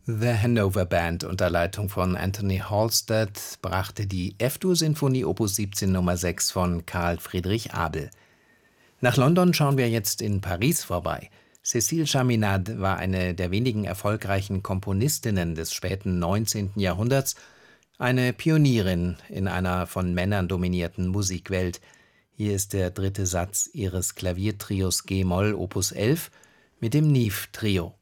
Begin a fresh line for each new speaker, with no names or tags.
The Hanover Band unter Leitung von Anthony Halstead brachte die F-Dur-Sinfonie Opus 17 Nr. 6 von Carl Friedrich Abel. Nach London schauen wir jetzt in Paris vorbei. Cécile Chaminade war eine der wenigen erfolgreichen Komponistinnen des späten 19. Jahrhunderts, eine Pionierin in einer von Männern dominierten Musikwelt. Hier ist der dritte Satz ihres Klaviertrios g-Moll Opus 11 mit dem Neve-Trio.